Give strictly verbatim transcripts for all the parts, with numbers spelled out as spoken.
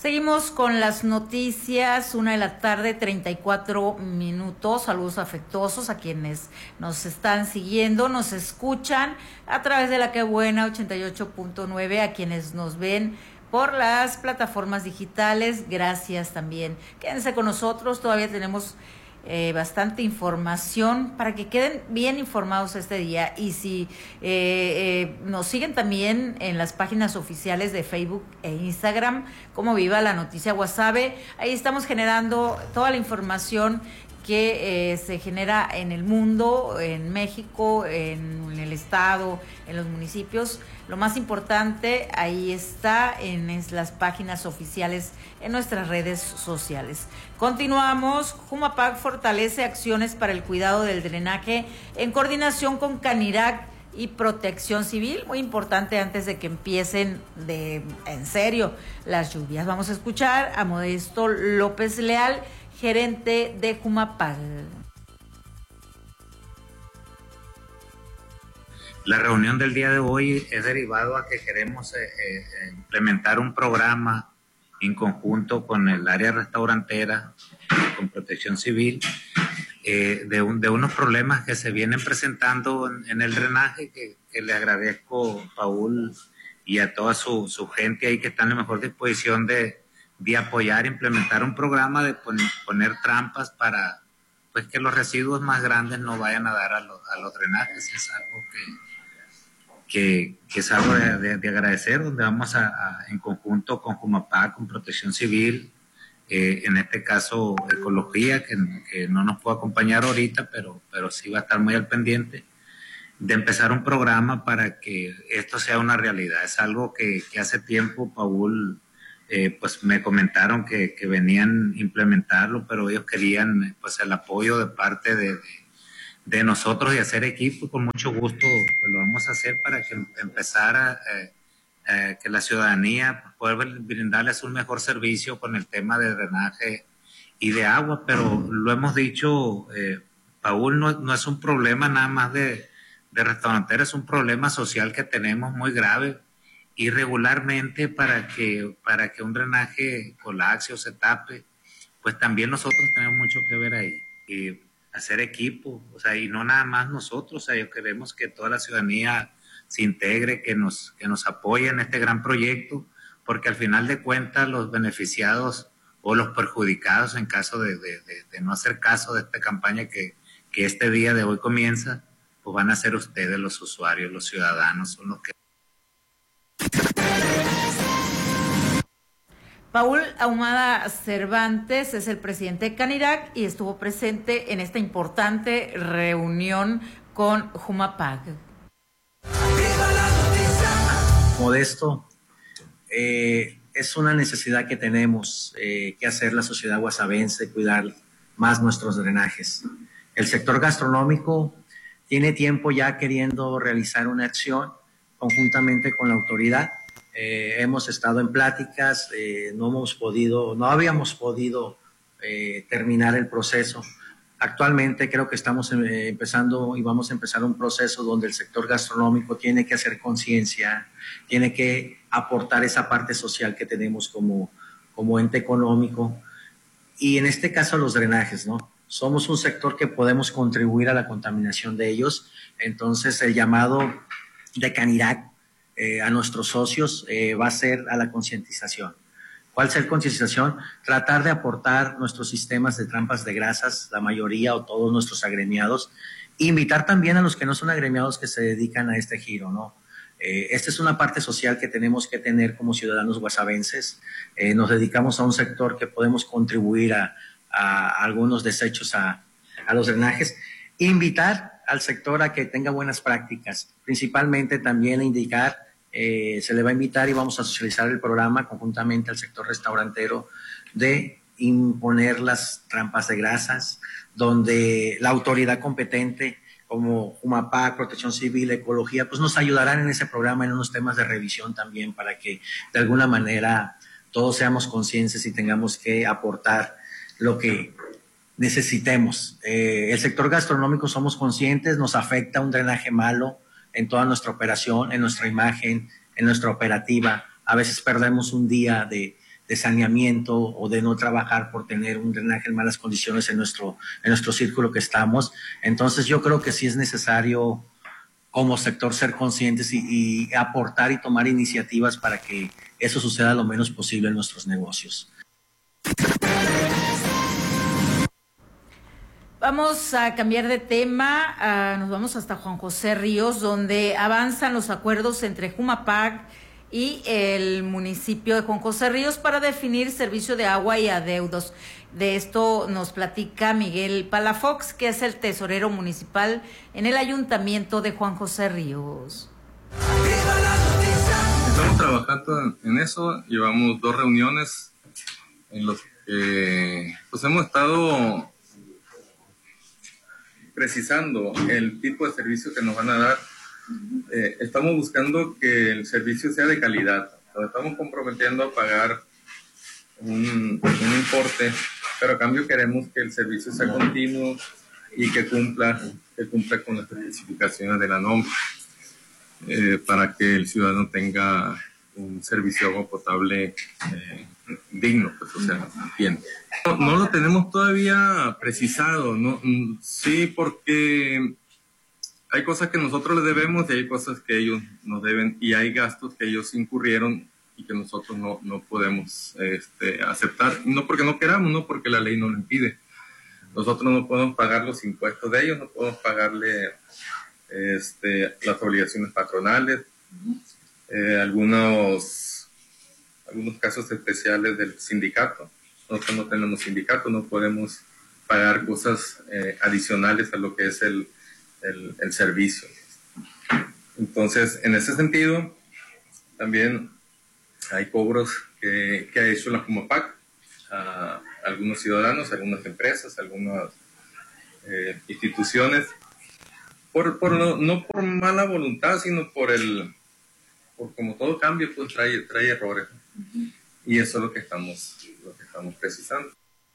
Seguimos con las noticias, una de la tarde, treinta y cuatro minutos. Saludos afectuosos a quienes nos están siguiendo, nos escuchan a través de la Que Buena ochenta y ocho punto nueve, a quienes nos ven por las plataformas digitales, gracias también. Quédense con nosotros, todavía tenemos Eh, bastante información para que queden bien informados este día. Y si eh, eh, nos siguen también en las páginas oficiales de Facebook e Instagram como Viva la Noticia Guasave, ahí estamos generando toda la información que eh, se genera en el mundo, en México, en el estado, en los municipios. Lo más importante ahí está en es, las páginas oficiales en nuestras redes sociales. Continuamos. Jumapac fortalece acciones para el cuidado del drenaje en coordinación con Canirac y Protección Civil. Muy importante antes de que empiecen de en serio las lluvias. Vamos a escuchar a Modesto López Leal, gerente de Jumapac. La reunión del día de hoy es derivado a que queremos eh, eh, implementar un programa en conjunto con el área restaurantera, con Protección Civil, eh, de, un, de unos problemas que se vienen presentando en, en el drenaje, que, que le agradezco a Paul y a toda su, su gente ahí que está en la mejor disposición de, de apoyar, implementar un programa de poner, poner trampas para pues que los residuos más grandes no vayan a dar a los, a los drenajes. Es algo que Que, que es algo de, de, de agradecer, donde vamos a, a en conjunto con Jumapac, con Protección Civil, eh, en este caso Ecología, que, que no nos puede acompañar ahorita, pero, pero sí va a estar muy al pendiente, de empezar un programa para que esto sea una realidad. Es algo que, que hace tiempo, Paul, eh, pues me comentaron que, que venían a implementarlo, pero ellos querían pues el apoyo de parte de, de de nosotros y hacer equipo. Con mucho gusto pues, lo vamos a hacer para que empezara eh, eh, que la ciudadanía pueda brindarles un mejor servicio con el tema de drenaje y de agua. Pero lo hemos dicho, eh, Paul, no, no es un problema nada más de, de restauranteros, es un problema social que tenemos muy grave, y regularmente para que, para que un drenaje colapse o se tape, pues también nosotros tenemos mucho que ver ahí. Y hacer equipo, o sea, y no nada más nosotros, o sea, yo queremos que toda la ciudadanía se integre, que nos, que nos apoye en este gran proyecto, porque al final de cuentas los beneficiados o los perjudicados en caso de, de, de, de no hacer caso de esta campaña que, que este día de hoy comienza, pues van a ser ustedes los usuarios, los ciudadanos, son los que... Paul Ahumada Cervantes es el presidente de Canirac y estuvo presente en esta importante reunión con Jumapac. Modesto, eh, es una necesidad que tenemos eh, que hacer la sociedad guasavense, cuidar más nuestros drenajes. El sector gastronómico tiene tiempo ya queriendo realizar una acción conjuntamente con la autoridad. Eh, hemos estado en pláticas, eh, no hemos podido, no habíamos podido eh, terminar el proceso. Actualmente creo que estamos eh, empezando y vamos a empezar un proceso donde el sector gastronómico tiene que hacer conciencia, tiene que aportar esa parte social que tenemos como, como ente económico, y en este caso los drenajes, ¿no? Somos un sector que podemos contribuir a la contaminación de ellos, entonces el llamado de Canirac Eh, a nuestros socios eh, va a ser a la concientización. ¿Cuál es la concientización? Tratar de aportar nuestros sistemas de trampas de grasas, la mayoría o todos nuestros agremiados, e invitar también a los que no son agremiados que se dedican a este giro, ¿no? Eh, esta es una parte social que tenemos que tener como ciudadanos guasavenses. Eh, nos dedicamos a un sector que podemos contribuir a, a algunos desechos a, a los drenajes. Invitar al sector a que tenga buenas prácticas, principalmente también indicar, eh, se le va a invitar y vamos a socializar el programa conjuntamente al sector restaurantero de imponer las trampas de grasas, donde la autoridad competente como Jumapac, Protección Civil, Ecología, pues nos ayudarán en ese programa en unos temas de revisión también para que de alguna manera todos seamos conscientes y tengamos que aportar lo que necesitemos. Eh, el sector gastronómico somos conscientes, nos afecta un drenaje malo en toda nuestra operación, en nuestra imagen, en nuestra operativa. A veces perdemos un día de, de saneamiento o de no trabajar por tener un drenaje en malas condiciones en nuestro, en nuestro círculo que estamos. Entonces yo creo que sí es necesario como sector ser conscientes y, y aportar y tomar iniciativas para que eso suceda lo menos posible en nuestros negocios. Vamos a cambiar de tema, uh, nos vamos hasta Juan José Ríos, donde avanzan los acuerdos entre Jumapac y el municipio de Juan José Ríos para definir servicio de agua y adeudos. De esto nos platica Miguel Palafox, que es el tesorero municipal en el ayuntamiento de Juan José Ríos. Estamos trabajando en eso, llevamos dos reuniones en las que pues hemos estado precisando el tipo de servicio que nos van a dar. Eh, estamos buscando que el servicio sea de calidad. Nos estamos comprometiendo a pagar un, un importe, pero a cambio queremos que el servicio sea continuo y que cumpla, que cumpla con las especificaciones de la norma, eh, para que el ciudadano tenga un servicio de agua potable eh, digno, pues, o sea, bien. No, no lo tenemos todavía precisado, ¿no? Sí, porque hay cosas que nosotros les debemos y hay cosas que ellos nos deben, y hay gastos que ellos incurrieron y que nosotros no, no podemos este, aceptar, no porque no queramos, no porque la ley no lo impide. Nosotros no podemos pagar los impuestos de ellos, no podemos pagarle este, las obligaciones patronales, eh, algunos, algunos casos especiales del sindicato. Nosotros no tenemos sindicato, no podemos pagar cosas eh, adicionales a lo que es el, el, el servicio. Entonces, en ese sentido, también hay cobros que, que ha hecho la Jumapac a algunos ciudadanos, algunas empresas, algunas eh, instituciones, por, por no, no por mala voluntad, sino por el, por como todo cambio, pues trae, trae errores. Uh-huh. Y eso es lo que estamos, lo que estamos precisando.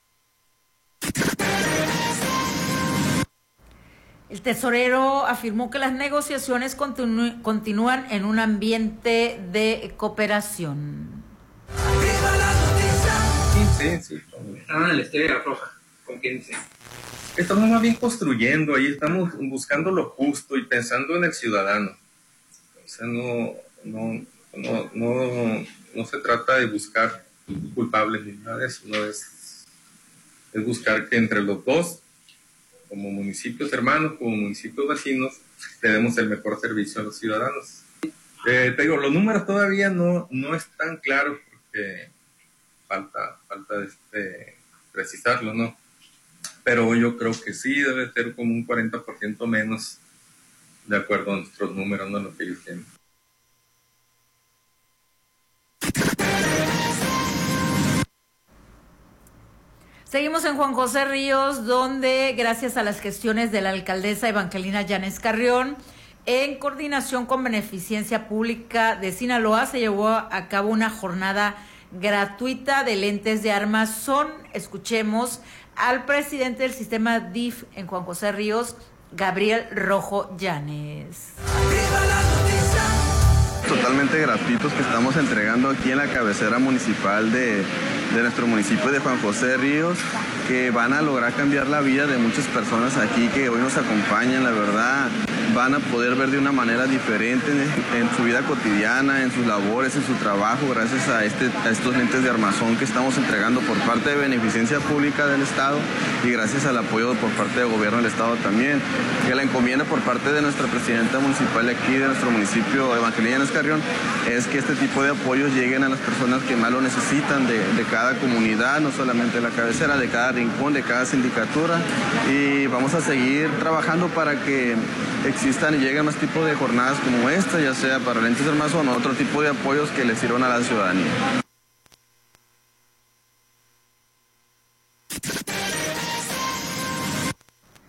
El tesorero afirmó que las negociaciones continu- continúan en un ambiente de cooperación. Sí, sí. Estaban en la Estrella Roja, ¿con quién dice? Estamos más bien construyendo, ahí estamos buscando lo justo y pensando en el ciudadano. O sea, no, no, no, no, no se trata de buscar culpables ni nada de eso, no es, es buscar que entre los dos, como municipios hermanos, como municipios vecinos, le demos el mejor servicio a los ciudadanos. Eh, te digo, los números todavía no, no están claros porque falta, falta este, precisarlo, ¿no? Pero yo creo que sí debe ser como un cuarenta por ciento menos de acuerdo a nuestros números, no lo que ellos tienen. Seguimos en Juan José Ríos, donde gracias a las gestiones de la alcaldesa Evangelina Llanes Carrión, en coordinación con Beneficencia Pública de Sinaloa, se llevó a cabo una jornada gratuita de lentes de armazón. Escuchemos al presidente del sistema D I F en Juan José Ríos, Gabriel Rojo Llanes. Totalmente gratuitos que estamos entregando aquí en la cabecera municipal de, de nuestro municipio de Juan José Ríos, que van a lograr cambiar la vida de muchas personas aquí que hoy nos acompañan. La verdad, van a poder ver de una manera diferente en, en su vida cotidiana, en sus labores, en su trabajo, gracias a, este, a estos lentes de armazón que estamos entregando por parte de Beneficencia Pública del Estado y gracias al apoyo por parte del gobierno del Estado también. Que la encomienda por parte de nuestra presidenta municipal de aquí, de nuestro municipio, Evangelina Llanes Carrión, es que este tipo de apoyos lleguen a las personas que más lo necesitan de, de cada comunidad, no solamente de la cabecera, de cada rincón, de cada sindicatura, y vamos a seguir trabajando para que existan y lleguen más tipos de jornadas como esta, ya sea para lentes de armazón o otro tipo de apoyos que les sirvan a la ciudadanía.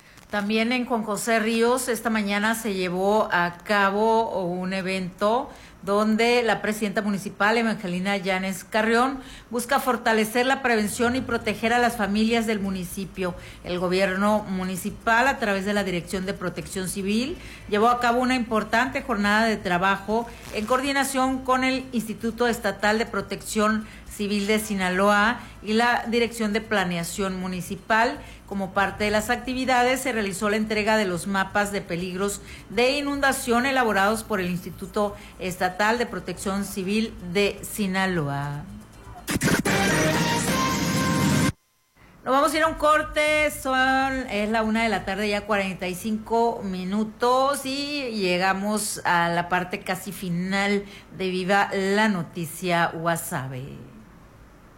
También en Juan José Ríos esta mañana se llevó a cabo un evento donde la presidenta municipal, Evangelina Llanes Carrión, busca fortalecer la prevención y proteger a las familias del municipio. El gobierno municipal, a través de la Dirección de Protección Civil, llevó a cabo una importante jornada de trabajo en coordinación con el Instituto Estatal de Protección Civil de Sinaloa y la Dirección de Planeación Municipal. Como parte de las actividades se realizó la entrega de los mapas de peligros de inundación elaborados por el Instituto Estatal de Protección Civil de Sinaloa. Nos vamos a ir a un corte, son, es la una de la tarde, ya cuarenta y cinco minutos, y llegamos a la parte casi final de Viva la Noticia Guasave.